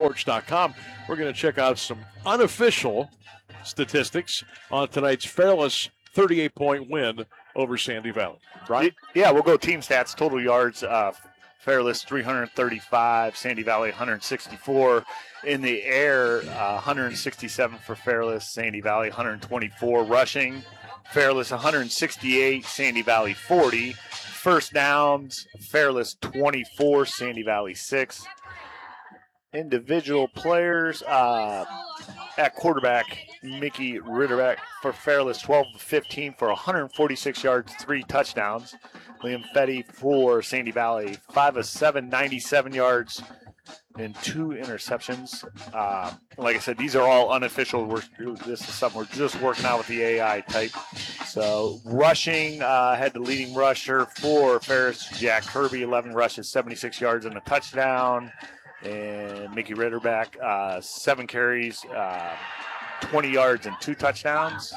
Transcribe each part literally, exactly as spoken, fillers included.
sports dot com. We're going to check out some unofficial statistics on tonight's Fairless thirty-eight point win over Sandy Valley. Right? Yeah, we'll go team stats, total yards. Uh, Fairless three hundred thirty-five, Sandy Valley one hundred sixty-four. In the air, uh, one hundred sixty-seven for Fairless, Sandy Valley one hundred twenty-four. Rushing, Fairless one hundred sixty-eight, Sandy Valley forty. First downs, Fairless twenty-four, Sandy Valley six. Individual players, uh, at quarterback, Mickey Ritterbeck for Fairless, twelve of fifteen for one hundred forty-six yards, three touchdowns. Liam Fetty for Sandy Valley, five of seven, ninety-seven yards, and two interceptions. Uh, like I said, these are all unofficial. We're, this is something we're just working out with the A I type. So rushing, uh, had the leading rusher for Ferris, Jack Kirby, eleven rushes, seventy-six yards, and a touchdown. And Mickey Ritterbeck, uh, seven carries, uh, twenty yards, and two touchdowns.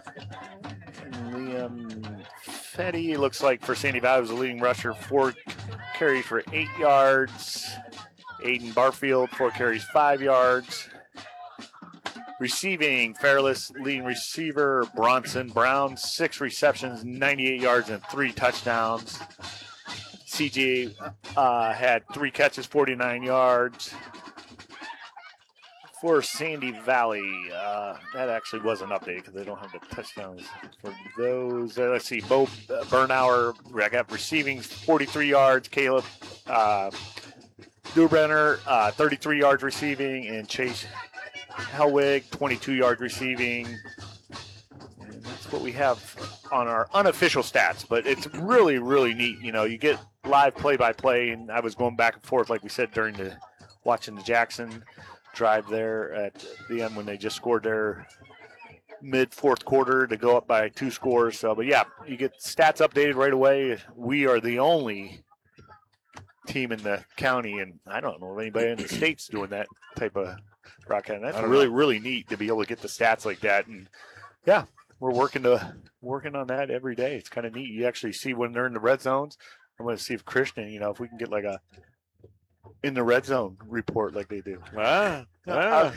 Liam Fetty, looks like for Sandy Valley, was the leading rusher, four carries for eight yards. Aiden Barfield, four carries, five yards. Receiving, Fairless leading receiver, Bronson Brown, six receptions, ninety-eight yards, and three touchdowns. C J uh, had three catches, forty-nine yards. For Sandy Valley, uh, that actually was an update because they don't have the touchdowns for those. Uh, let's see, Bo uh, Bernauer, I got receiving, forty-three yards. Caleb uh, Dubrenner, uh, thirty-three yards receiving. And Chase Helwig, twenty-two yards receiving. And that's what we have on our unofficial stats. But it's really, really neat. You know, you get live play-by-play, and I was going back and forth, like we said, during the watching the Jackson drive there at the end when they just scored their mid-fourth quarter to go up by two scores. So, but yeah, you get stats updated right away. We are the only team in the county, and I don't know if anybody in the state's doing that type of broadcast. That's really, know. really neat to be able to get the stats like that. And yeah, we're working to working on that every day. It's kind of neat. You actually see when they're in the red zones. I'm going to see if Christian, you know, if we can get like a in the red zone report like they do. Ah, ah.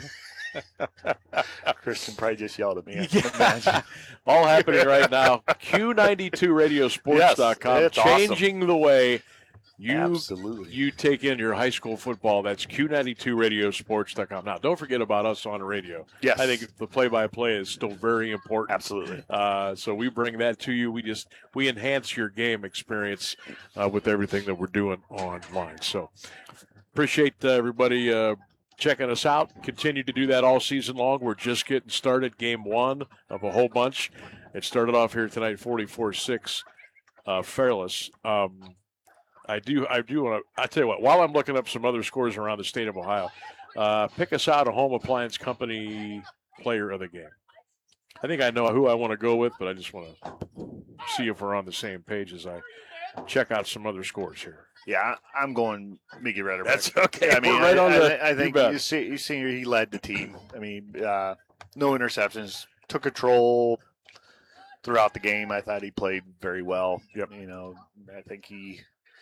Christian probably just yelled at me. Yeah. All happening right now. Q ninety-two radio sports dot com, yes, changing awesome. the way you, Absolutely. you take in your high school football. That's Q ninety-two radio sports dot com. Now, don't forget about us on the radio. Yes. I think the play-by-play is still very important. Absolutely. Uh, so we bring that to you. We just we enhance your game experience uh, with everything that we're doing online. So appreciate uh, everybody uh, checking us out. Continue to do that all season long. We're just getting started. Game one of a whole bunch. It started off here tonight, forty-four six, uh, Fairless. Um, I do I do want to, I tell you what, while I'm looking up some other scores around the state of Ohio, uh, pick us out a Home Appliance Company player of the game. I think I know who I want to go with, but I just want to see if we're on the same page as I check out some other scores here. Yeah, I'm going Mickey Ritterbeck. That's okay. I mean, We're right I, on I, the, I think you, you see, you see, he led the team. I mean, uh, no interceptions, took control throughout the game. I thought he played very well. Yep. You know, I think he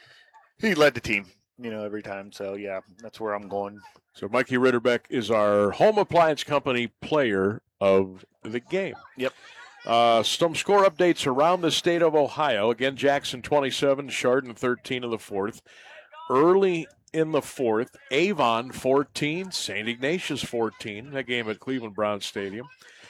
he led the team. You know, every time. So yeah, that's where I'm going. So Mikey Ritterbeck is our Home Appliance Company player of the game. Yep. Uh, some score updates around the state of Ohio. Again, Jackson twenty-seven, Chardon thirteen of the fourth. Early in the fourth, Avon fourteen, Saint Ignatius fourteen. That game at Cleveland Brown Stadium.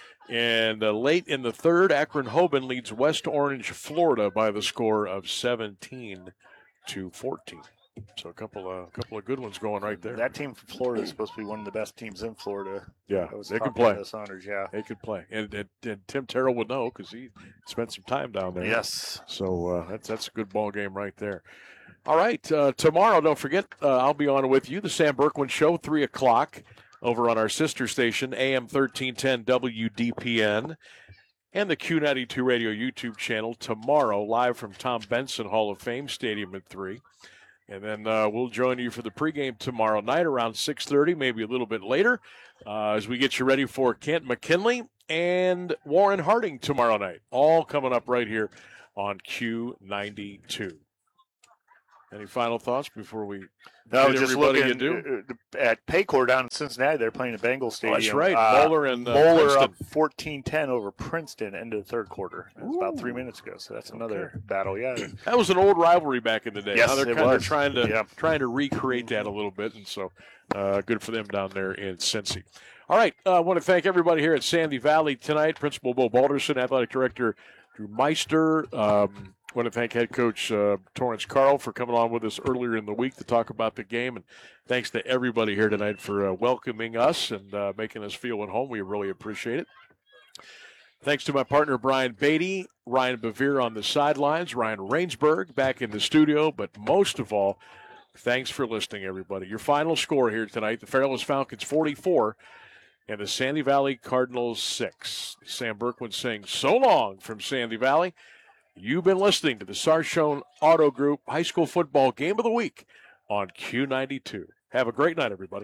And uh, late in the third, Akron-Hoban leads West Orange, Florida by the score of seventeen to fourteen. So a couple of a couple of good ones going right there. That team from Florida is supposed to be one of the best teams in Florida. Yeah, I was they can talking play. to us honors, yeah. They could play, and, and, and Tim Terrell would know because he spent some time down there. Yes. So uh, that's that's a good ball game right there. All right, uh, tomorrow, don't forget, uh, I'll be on with you, the Sam Berkwin Show, three o'clock, over on our sister station, A M thirteen ten W D P N, and the Q ninety-two Radio YouTube channel tomorrow, live from Tom Benson Hall of Fame Stadium at three. And then uh, we'll join you for the pregame tomorrow night around six thirty, maybe a little bit later, uh, as we get you ready for Kent McKinley and Warren Harding tomorrow night. All coming up right here on Q ninety-two. Any final thoughts before we No, bid just everybody looking adieu? uh, at Paycor down in Cincinnati. They're playing the Bengals Oh, Stadium. that's right. Uh, Moeller and uh, Moeller Princeton. up fourteen ten over Princeton end of the third quarter. It was about three Ooh. minutes ago, so that's another Okay. battle. Yeah. That was an old rivalry back in the day. Yes, now they're it kind of was. trying to Yeah. trying to recreate that a little bit, and so uh, good for them down there in Cincy. All right, uh, I want to thank everybody here at Sandy Valley tonight. Principal Bo Balderson, Athletic Director Drew Meister. Um, I want to thank Head Coach uh, Torrance Carl for coming on with us earlier in the week to talk about the game, and thanks to everybody here tonight for uh, welcoming us and uh, making us feel at home. We really appreciate it. Thanks to my partner, Brian Beatty, Ryan Bevere on the sidelines, Ryan Rainsberg back in the studio, but most of all, thanks for listening, everybody. Your final score here tonight, the Fairless Falcons forty-four and the Sandy Valley Cardinals six. Sam Berkwin saying so long from Sandy Valley. You've been listening to the Sarshone Auto Group High School Football Game of the Week on Q ninety-two. Have a great night, everybody.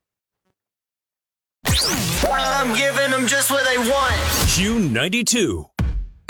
I'm giving them just what they want. Q ninety-two.